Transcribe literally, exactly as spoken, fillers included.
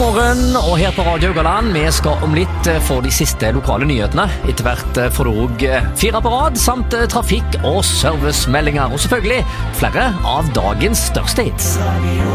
morgen, og her på Radio Haugaland, vi skal om litt få de siste lokale nyhetene. Etter hvert får du også fire på rad, samt trafikk- og servicemeldinger, og selvfølgelig flere av dagens største hits.